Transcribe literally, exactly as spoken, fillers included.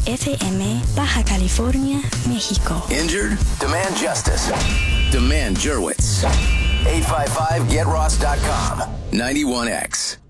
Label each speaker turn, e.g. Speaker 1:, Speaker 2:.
Speaker 1: F M, Baja California, México.
Speaker 2: Injured? Demand justice. Demand Jurwitz. eight five five get ross dot com. ninety-one X.